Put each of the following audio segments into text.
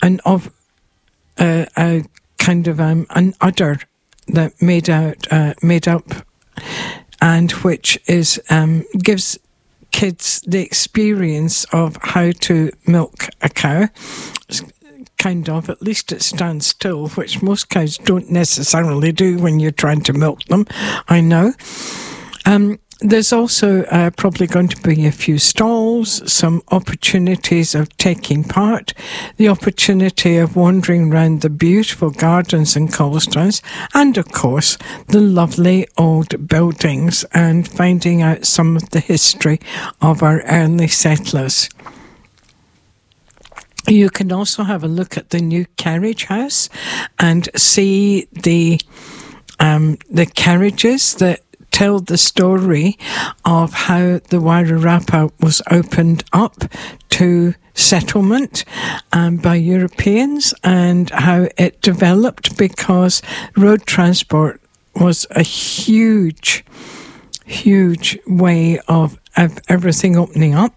a kind of an udder that made up, and which is gives kids the experience of how to milk a cow. Kind of, at least it stands still, which most cows don't necessarily do when you're trying to milk them, I know. There's also probably going to be a few stalls, some opportunities of taking part, the opportunity of wandering around the beautiful gardens in Cobblestones, and of course the lovely old buildings, and finding out some of the history of our early settlers. You can also have a look at the new carriage house and see the carriages that tell the story of how the Wairarapa was opened up to settlement by Europeans, and how it developed because road transport was a huge way of everything opening up.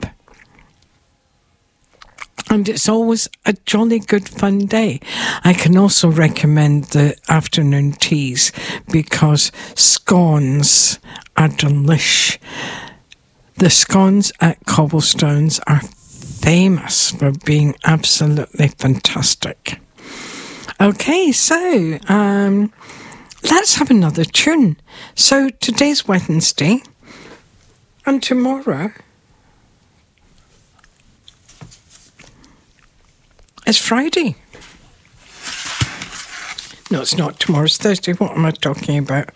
And it's always a jolly good fun day. I can also recommend the afternoon teas because scones are delish. The scones at Cobblestones are famous for being absolutely fantastic. Okay, so let's have another tune. So today's Wednesday, and tomorrow it's Friday. No, it's not. Tomorrow's Thursday. What am I talking about?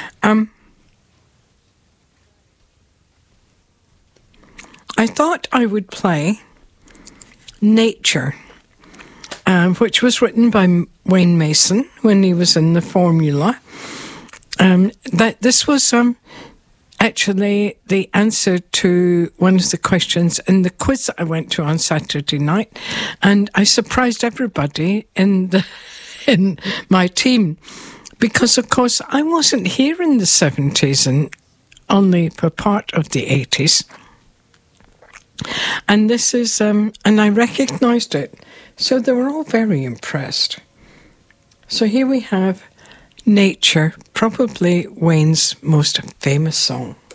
I thought I would play Nature, which was written by Wayne Mason when he was in the Formula. That this was actually the answer to one of the questions in the quiz that I went to on Saturday night, and I surprised everybody in my team because, of course, I wasn't here in the 70s and only for part of the 80s. And this is, and I recognised it, so they were all very impressed. So here we have Nature, probably Wayne's most famous song.